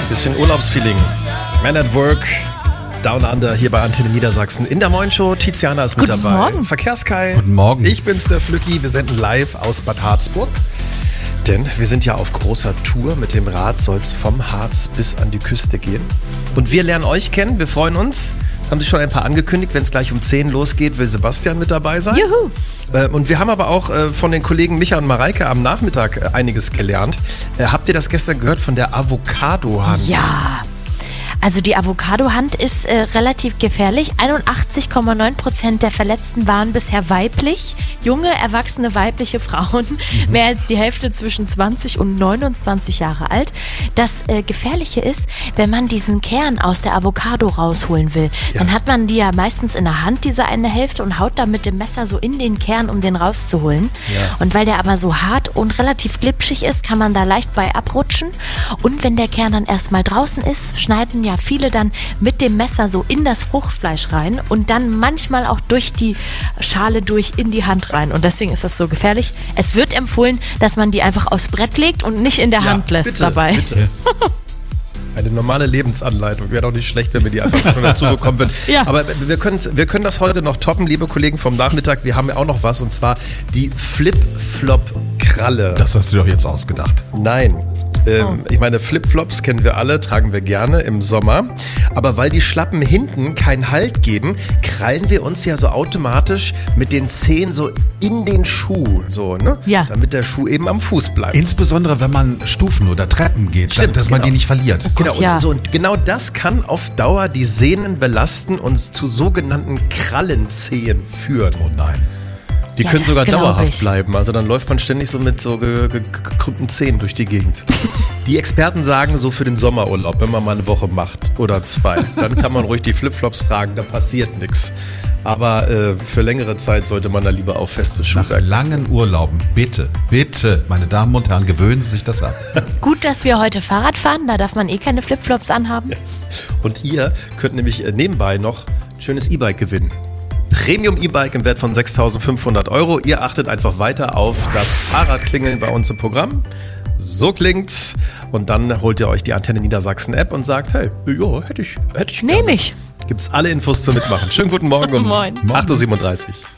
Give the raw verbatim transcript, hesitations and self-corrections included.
Bisschen Urlaubsfeeling. Man at Work, Down Under, hier bei Antenne Niedersachsen. In der Morgenshow, Tiziana ist mit Guten dabei. Morgen. Verkehrskai. Guten Morgen. Ich bin's, der Flücki. Wir senden live aus Bad Harzburg. Denn wir sind ja auf großer Tour. Mit dem Rad soll's vom Harz bis an die Küste gehen. Und wir lernen euch kennen. Wir freuen uns. Haben sich schon ein paar angekündigt. Wenn es gleich um zehn losgeht, will Sebastian mit dabei sein. Juhu. Und wir haben aber auch von den Kollegen Micha und Mareike am Nachmittag einiges gelernt. Habt ihr das gestern gehört von der Avocado-Hand? Ja. Also die Avocado-Hand ist äh, relativ gefährlich. einundachtzig Komma neun Prozent der Verletzten waren bisher weiblich. Junge, erwachsene weibliche Frauen. Mhm. Mehr als die Hälfte zwischen zwanzig und neunundzwanzig Jahre alt. Das äh, Gefährliche ist, wenn man diesen Kern aus der Avocado rausholen will. Ja. Dann hat man die ja meistens in der Hand, diese eine Hälfte, und haut dann mit dem Messer so in den Kern, um den rauszuholen. Ja. Und weil der aber so hart und relativ glitschig ist, kann man da leicht bei abrutschen. Und wenn der Kern dann erstmal draußen ist, schneiden ja viele dann mit dem Messer so in das Fruchtfleisch rein und dann manchmal auch durch die Schale durch in die Hand rein. Und deswegen ist das so gefährlich. Es wird empfohlen, dass man die einfach aufs Brett legt und nicht in der ja, Hand lässt bitte, dabei. Bitte. Eine normale Lebensanleitung. Wäre doch nicht schlecht, wenn wir die einfach schon dazu bekommen würden. Ja. Aber wir können, wir können das heute noch toppen, liebe Kollegen vom Nachmittag. Wir haben ja auch noch was, und zwar die Flip-Flop-Kralle. Das hast du doch jetzt ausgedacht. Nein. Ähm, oh. Ich meine, Flipflops kennen wir alle, tragen wir gerne im Sommer. Aber weil die Schlappen hinten keinen Halt geben, krallen wir uns ja so automatisch mit den Zehen so in den Schuh, so, ne? Ja. Damit der Schuh eben am Fuß bleibt. Insbesondere, wenn man Stufen oder Treppen geht, Stimmt, dass genau. man die nicht verliert. Oh Gott, genau, ja. und, so, und genau das kann auf Dauer die Sehnen belasten und zu sogenannten Krallenzehen führen. Oh nein. Die ja, können sogar dauerhaft ich. bleiben. Also dann läuft man ständig so mit so ge- ge- gekrümmten Zähnen durch die Gegend. Die Experten sagen, so für den Sommerurlaub, wenn man mal eine Woche macht oder zwei, dann kann man ruhig die Flipflops tragen, da passiert nichts. Aber äh, für längere Zeit sollte man da lieber auf feste Schuhe. Nach langen Urlauben, bitte, bitte, meine Damen und Herren, gewöhnen Sie sich das ab. Gut, dass wir heute Fahrrad fahren, da darf man eh keine Flipflops anhaben. Ja. Und ihr könnt nämlich nebenbei noch ein schönes E-Bike gewinnen. Premium-E-Bike im Wert von sechstausendfünfhundert Euro. Ihr achtet einfach weiter auf das Fahrradklingeln bei uns im Programm. So klingt's. Und dann holt ihr euch die Antenne Niedersachsen App und sagt, hey, ja, hätte ich, hätte ich. Nehme ich. Gibt's alle Infos zum Mitmachen. Schönen guten Morgen um Moin. acht Uhr siebenunddreißig.